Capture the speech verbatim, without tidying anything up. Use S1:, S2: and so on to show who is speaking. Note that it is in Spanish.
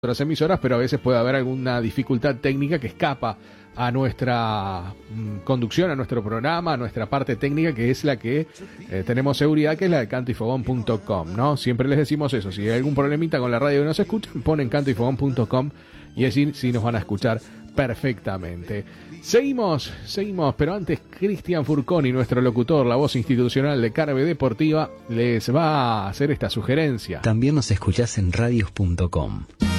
S1: otras emisoras, pero a veces puede haber alguna dificultad técnica que escapa a nuestra mm, conducción, a nuestro programa, a nuestra parte técnica, que es la que eh, tenemos seguridad, que es la de canto y fogón punto com, ¿no? Siempre les decimos eso, si hay algún problemita con la radio que no se escucha, ponen canto y fogón punto com y así sí nos van a escuchar perfectamente. Seguimos, seguimos, pero antes Cristian Furconi, nuestro locutor, la voz institucional de Carve Deportiva, les va a hacer esta sugerencia.
S2: También nos escuchás en radios punto com.